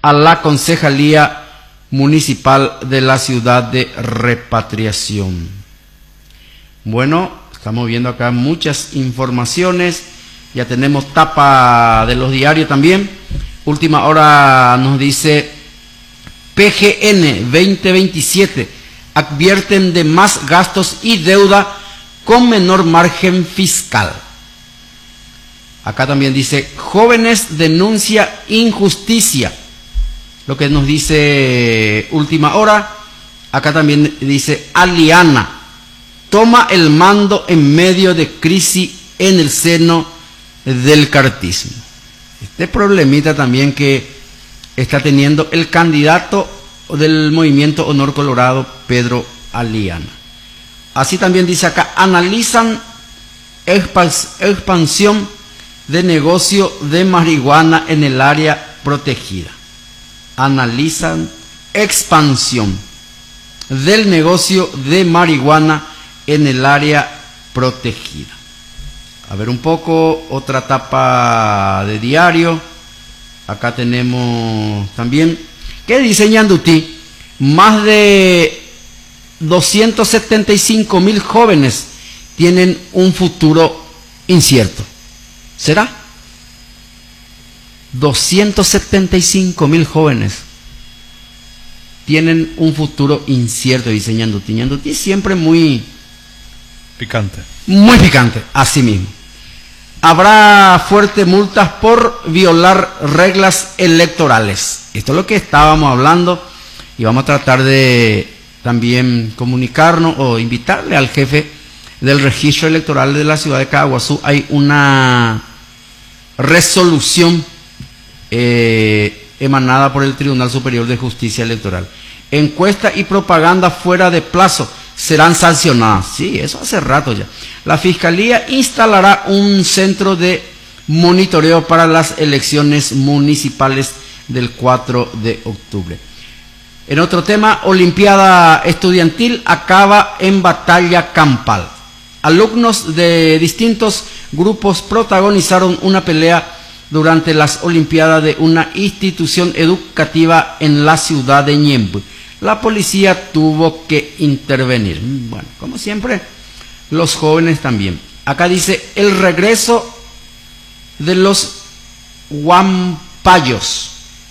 a la Concejalía Municipal de la Ciudad de Repatriación. Bueno, estamos viendo acá muchas informaciones, ya tenemos tapa de los diarios también. Última hora nos dice PGN 2027, advierten de más gastos y deuda con menor margen fiscal. Acá también dice, jóvenes denuncia injusticia, lo que nos dice Última Hora. Acá también dice, Aliana toma el mando en medio de crisis en el seno del cartismo. Este problemita también que está teniendo el candidato del Movimiento Honor Colorado, Pedro Aliana. Así también dice acá, analizan expansión de negocio de marihuana en el área protegida. Analizan expansión del negocio de marihuana en el área protegida. A ver un poco, otra tapa de diario. Acá tenemos también, ¿qué dice Ñandutí? Más de 275.000 jóvenes tienen un futuro incierto. ¿Será? 275.000 jóvenes tienen un futuro incierto, dice Ñandutí. Ñandutí siempre muy picante. Muy picante, así mismo. Habrá fuertes multas por violar reglas electorales. Esto es lo que estábamos hablando y vamos a tratar de también comunicarnos o invitarle al jefe del registro electoral de la ciudad de Caaguazú. Hay una resolución emanada por el Tribunal Superior de Justicia Electoral. Encuesta y propaganda fuera de plazo serán sancionadas. Sí, eso hace rato ya. La Fiscalía instalará un centro de monitoreo para las elecciones municipales del 4 de octubre. En otro tema, Olimpiada Estudiantil acaba en batalla campal. Alumnos de distintos grupos protagonizaron una pelea durante las Olimpiadas de una institución educativa en la ciudad de Ñemby. La policía tuvo que intervenir. Bueno, como siempre, los jóvenes también. Acá dice, el regreso de los huampayos.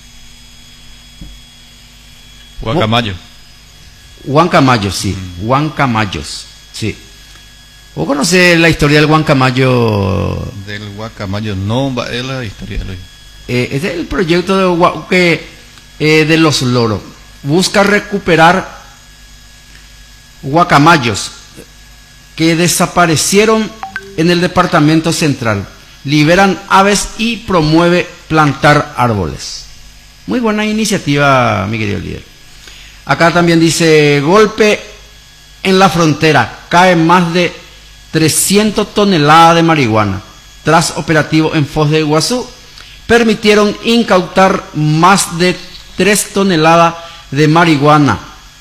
Huancamayo. Huancamayos, sí. Huancamayos, sí. ¿Vos conocés la historia del Huancamayo? Del Huancamayo, no, es la historia. Este es el proyecto de los loros. Busca recuperar guacamayos que desaparecieron en el departamento central. Liberan aves y promueve plantar árboles. Muy buena iniciativa, mi querido líder. Acá también dice, golpe en la frontera. Caen más de 300 toneladas de marihuana. Tras operativo en Foz de Iguazú, permitieron incautar más de 3 toneladas de marihuana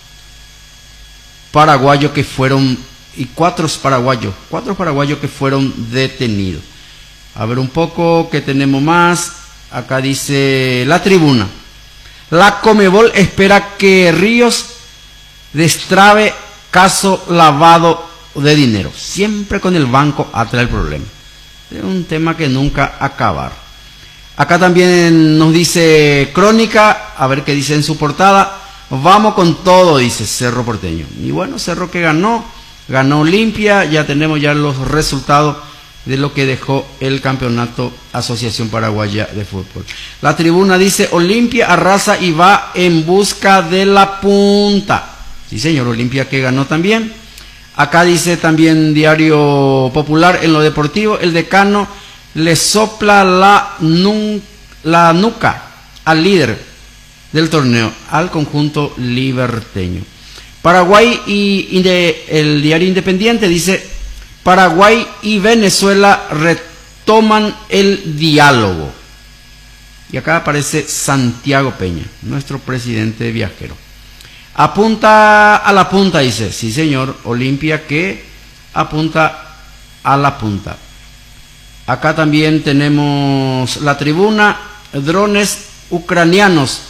paraguayo que fueron, y 4 paraguayos que fueron detenidos. A ver un poco, ¿qué tenemos más? Acá dice La Tribuna. La Conmebol espera que Ríos destrabe caso lavado de dinero. Siempre con el banco atrás el problema. Es un tema que nunca acabar. Acá también nos dice Crónica, a ver qué dice en su portada. Vamos con todo, dice Cerro Porteño. Y bueno, Cerro que ganó Olimpia. Ya tenemos ya los resultados de lo que dejó el campeonato Asociación Paraguaya de Fútbol. La Tribuna dice, Olimpia arrasa y va en busca de la punta. Sí, señor, Olimpia que ganó también. Acá dice también Diario Popular, en lo deportivo, el decano le sopla la nuca al líder del torneo, al conjunto liberteño. Paraguay y el Diario Independiente dice, Paraguay y Venezuela retoman el diálogo. Y acá aparece Santiago Peña, nuestro presidente viajero. Apunta a la punta, dice. Sí, señor, Olimpia que apunta a la punta. Acá también tenemos La Tribuna, drones ucranianos